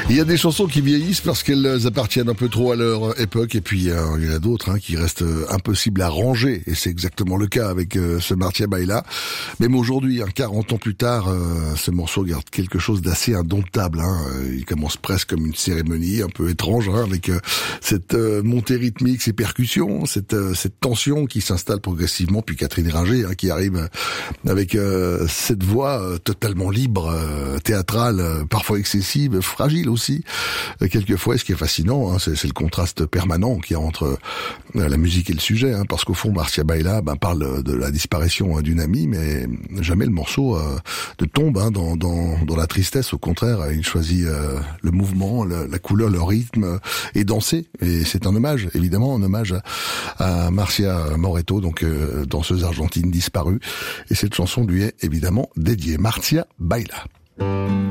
Il y a des chansons qui vieillissent parce qu'elles appartiennent un peu trop à leur époque, et puis il y en a d'autres qui restent impossibles à ranger, et c'est exactement le cas avec ce Marcia Baila. Même aujourd'hui, 40 ans plus tard, ce morceau garde quelque chose d'assez indomptable. Il commence presque comme une cérémonie un peu étrange, avec cette montée rythmique, ces percussions, cette tension qui s'installe progressivement, puis Catherine Ringer qui arrive avec cette voix totalement libre, théâtrale, parfois excessive, fragile aussi, quelquefois. Ce qui est fascinant, c'est le contraste permanent qu'il y a entre la musique et le sujet, parce qu'au fond, Marcia Baila parle de la disparition d'une amie, mais jamais le morceau ne tombe dans la tristesse. Au contraire, il choisit le mouvement, la couleur, le rythme, et danser. Et c'est un hommage, évidemment, un hommage à Marcia Moretto, donc danseuse argentine disparue. Et cette chanson lui est évidemment dédiée. Marcia Baila.